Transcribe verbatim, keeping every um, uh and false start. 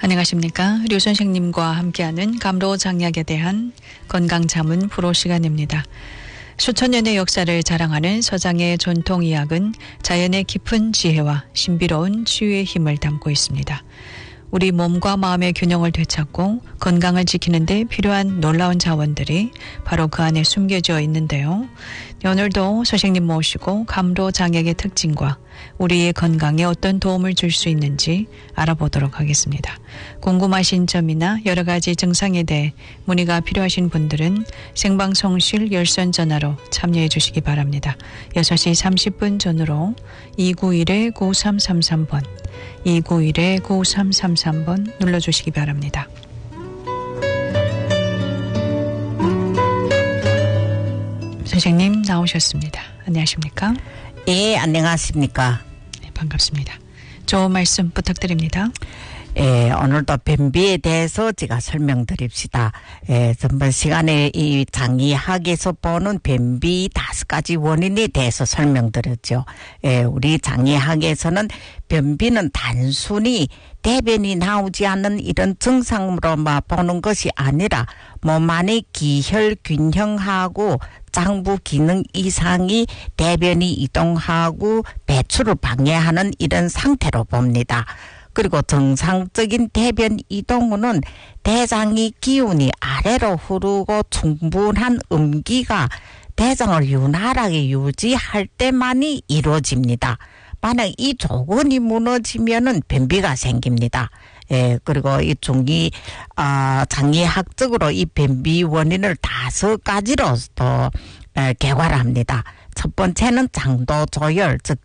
안녕하십니까. 류 선생님과 함께하는 감로장약에 대한 건강자문 프로 시간입니다. 수천 년의 역사를 자랑하는 서장의 전통의학은 자연의 깊은 지혜와 신비로운 치유의 힘을 담고 있습니다. 우리 몸과 마음의 균형을 되찾고 건강을 지키는 데 필요한 놀라운 자원들이 바로 그 안에 숨겨져 있는데요. 오늘도 선생님 모시고 감로장약의 특징과 우리의 건강에 어떤 도움을 줄 수 있는지 알아보도록 하겠습니다. 궁금하신 점이나 여러 가지 증상에 대해 문의가 필요하신 분들은 생방송실 열선 전화로 참여해 주시기 바랍니다. 여섯 시 삼십 분 전으로 이구일 구삼삼삼 번 이구일 구삼삼삼 번 눌러주시기 바랍니다. 선생님 나오셨습니다. 안녕하십니까? 예, 안녕하십니까? 네, 반갑습니다. 좋은 말씀 부탁드립니다. 예, 오늘도 변비에 대해서 제가 설명드립시다. 예, 전번 시간에 이 장의학에서 보는 변비 다섯 가지 원인에 대해서 설명드렸죠. 예, 우리 장의학에서는 변비는 단순히 대변이 나오지 않는 이런 증상으로만 보는 것이 아니라 몸 안의 기혈 균형하고 장부 기능 이상이 대변이 이동하고 배출을 방해하는 이런 상태로 봅니다. 그리고 정상적인 대변 이동은 대장의 기운이 아래로 흐르고 충분한 음기가 대장을 윤활하게 유지할 때만이 이루어집니다. 만약 이 조건이 무너지면은 변비가 생깁니다. 예, 그리고 이 중이, 아, 장의학적으로 이 변비 원인을 다섯 가지로 또, 에, 개괄합니다. 첫 번째는 장도 조열, 즉